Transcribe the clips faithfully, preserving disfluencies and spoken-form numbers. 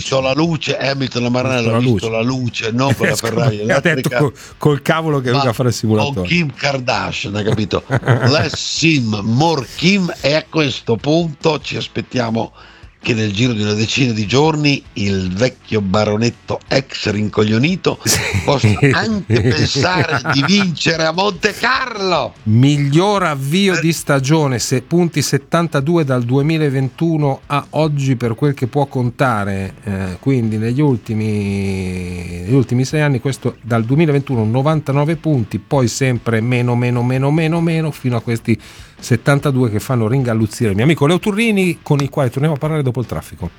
visto la luce, Hamilton e Maranello ha visto la luce, non con la Ferrari elettrica, col, col cavolo che venga a fare il simulatore. Con Kim Kardashian, hai capito? Less Sim, more Kim, e a questo punto ci aspettiamo che nel giro di una decina di giorni il vecchio baronetto ex rincoglionito possa anche pensare di vincere a Monte Carlo. Miglior avvio di stagione, se punti settantadue dal duemilaventuno a oggi per quel che può contare, eh, quindi negli ultimi negli ultimi sei anni, questo dal duemilaventuno novantanove punti, poi sempre meno meno meno meno meno fino a questi settantadue che fanno ringalluzzire il mio amico Leo Turrini, con il quale torniamo a parlare dopo il traffico.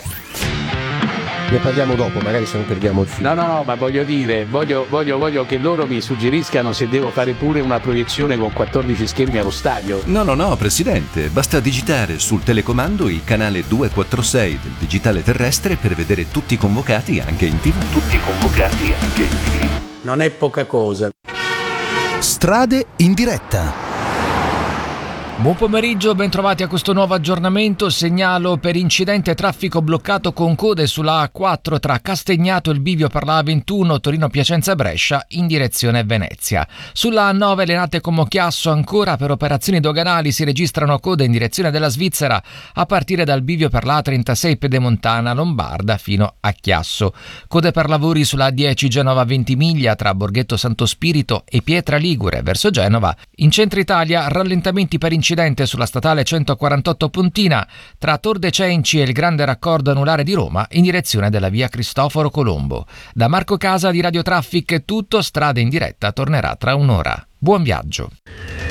Ne parliamo dopo, magari se non perdiamo il filo. No, no, no, ma voglio dire, voglio, voglio, voglio che loro mi suggeriscano se devo fare pure una proiezione con quattordici schermi allo stadio. No, no, no, Presidente, basta digitare sul telecomando il canale duecentoquarantasei del digitale terrestre per vedere tutti convocati anche in tivù. Tutti convocati anche in tivù. Non è poca cosa. Strade in diretta. Buon pomeriggio, ben trovati a questo nuovo aggiornamento. Segnalo per incidente traffico bloccato con code sulla A quattro tra Castagnato e il bivio per la A ventuno Torino-Piacenza-Brescia in direzione Venezia. Sulla A nove Lenate como Chiasso ancora per operazioni doganali si registrano code in direzione della Svizzera a partire dal bivio per la A trentasei Pedemontana Lombarda fino a Chiasso. Code per lavori sulla A dieci Genova-Ventimiglia tra Borghetto Santo Spirito e Pietra Ligure verso Genova. In centro Italia rallentamenti per incidente sulla statale centoquarantotto Pontina tra Tor de Cenci e il grande raccordo anulare di Roma in direzione della via Cristoforo Colombo. Da Marco Casa di Radio Traffic è tutto, Strade in diretta tornerà tra un'ora. Buon viaggio.